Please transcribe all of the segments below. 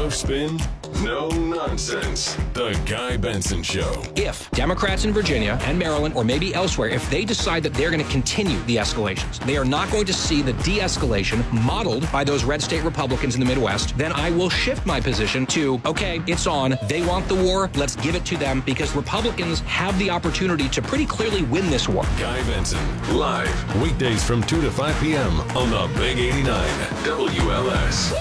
No spin, no nonsense. The Guy Benson Show. If Democrats in Virginia and Maryland, or maybe elsewhere, if they decide that they're going to continue the escalations, they are not going to see the de-escalation modeled by those red state Republicans in the Midwest, then I will shift my position to, okay, it's on. They want the war. Let's give it to them, because Republicans have the opportunity to pretty clearly win this war. Guy Benson, live, weekdays from 2 to 5 p.m. on the Big 89 WLS.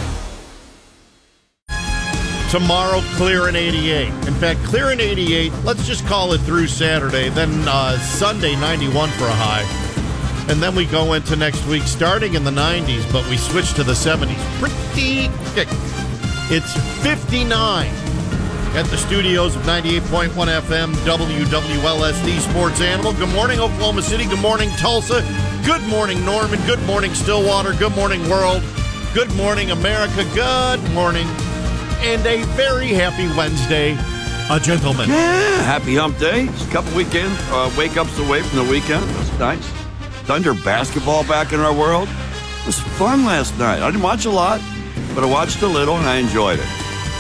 Tomorrow, clear in 88. In fact, clear in 88, let's just call it through Saturday. Then Sunday, 91 for a high. And then we go into next week starting in the 90s, but we switch to the 70s. Pretty thick. It's 59 at the studios of 98.1 FM, WWLS, the Sports Animal. Good morning, Oklahoma City. Good morning, Tulsa. Good morning, Norman. Good morning, Stillwater. Good morning, world. Good morning, America. Good morning. And a very happy Wednesday, gentlemen. Yeah, happy hump day. Just a couple weekend wake-ups away from the weekend. That's nice. Thunder basketball back in our world. It was fun last night. I didn't watch a lot, but I watched a little, and I enjoyed it.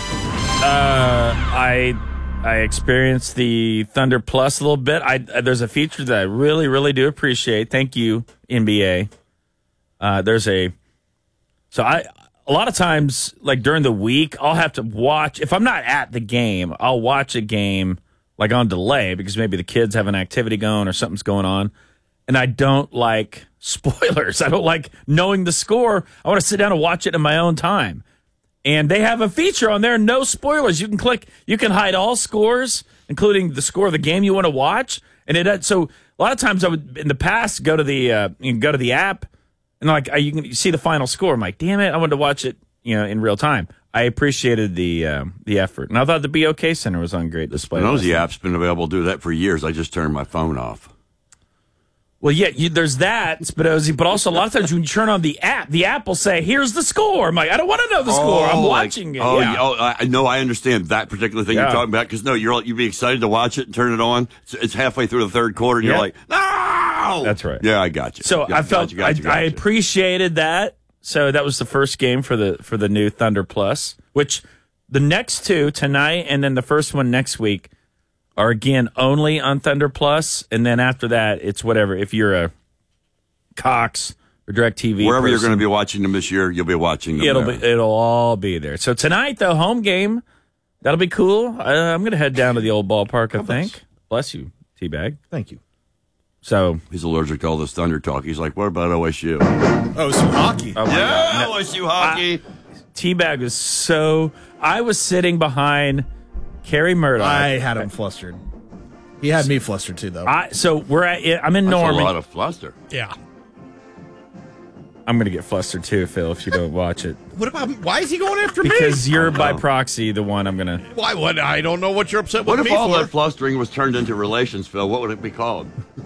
I experienced the Thunder Plus a little bit. There's a feature that I really, really do appreciate. Thank you, NBA. A lot of times, like during the week, I'll have to watch. If I'm not at the game, I'll watch a game like on delay because maybe the kids have an activity going or something's going on. And I don't like spoilers. I don't like knowing the score. I want to sit down and watch it in my own time. And they have a feature on there, no spoilers. You can hide all scores, including the score of the game you want to watch. And so a lot of times I would, in the past, go to the app. And you can see the final score. I'm like, damn it, I wanted to watch it, in real time. I appreciated the effort, and I thought the BOK Center was on great display. The app's been available to do that for years. I just turned my phone off. Well, yeah, there's that, Spinozzi, but also a lot of times when you turn on the app will say, "Here's the score." I'm like, I don't want to know the score. I'm watching it. I know. I understand that particular thing you're talking about because you'd be excited to watch it and turn it on. It's halfway through the third quarter, and you're like, no. That's right. Yeah, I got you. So I appreciated that. So that was the first game for the new Thunder Plus, which the next two tonight and then the first one next week are again only on Thunder Plus, and then after that it's whatever. If you're a Cox or DirecTV, wherever you're going to be watching them this year, you'll be watching them. It'll all be there. So tonight, the home game, that'll be cool. I'm going to head down to the old ballpark. I think. Bless you, T-Bag. Thank you. So he's allergic to all this Thunder talk. He's like, what about OSU? Oh, some hockey. Oh, yeah, OSU hockey. T-Bag was so... I was sitting behind Kerry Murdoch. I had him flustered. He had me flustered, too, though. I'm in Norman. That's a lot of fluster. Yeah. I'm going to get flustered, too, Phil, if you don't watch it. What about me? Why is he going after me? Because you're by proxy the one I'm going to... Why? What? I don't know what you're upset with me for. What if all that flustering was turned into relations, Phil? What would it be called?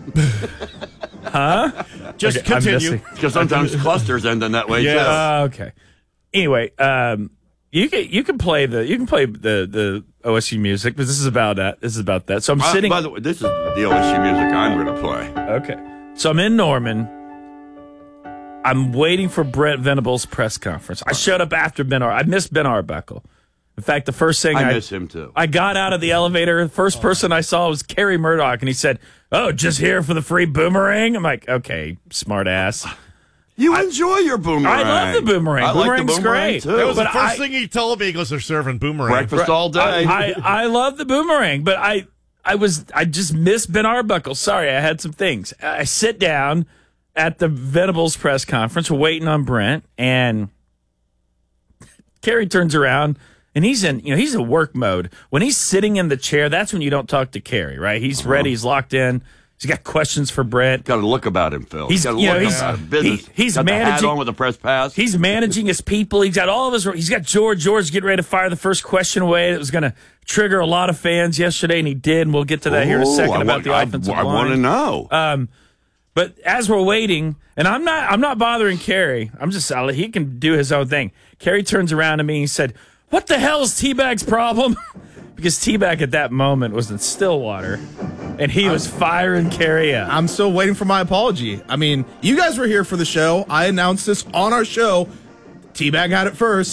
Huh? Just continue. Because sometimes clusters end in that way, too. Okay. Anyway, you can play the OSU music, but this is about that. So I'm sitting. By the way, this is the OSU music I'm going to play. Okay. So I'm in Norman. I'm waiting for Brent Venables' press conference. I showed up after Ben I missed Ben Arbuckle. In fact, the first thing I miss him too. I got out of the elevator. The first person I saw was Kerry Murdoch, and he said, "Oh, just here for the free boomerang." I'm like, "Okay, smart ass." You enjoy your boomerang. I love the boomerang. I Boomerang's like the boomerang great. too. That was the first thing he told me. He goes, "They're serving boomerang breakfast all day." I love the boomerang, but I just missed Ben Arbuckle. Sorry, I had some things. I sit down at the Venables press conference, waiting on Brent, and Kerry turns around, and he's in work mode. When he's sitting in the chair, that's when you don't talk to Kerry, right? He's ready, he's locked in. He's got questions for Brent. Got a look about him, Phil. He's got a look about him. Business. He's got managing the hat on with the press pass. He's managing his people. He's got all of his. He's got George getting ready to fire the first question away. That was going to trigger a lot of fans yesterday, and he did. And we'll get to that here in a second about the offensive line. I want to know. But as we're waiting, and I'm not bothering Kerry. He can do his own thing. Kerry turns around to me and he said, "What the hell is T-Bag's problem?" Because T-Bag at that moment was in Stillwater, and he was firing Kerry up. I'm still waiting for my apology. I mean, you guys were here for the show. I announced this on our show. T-Bag had it first.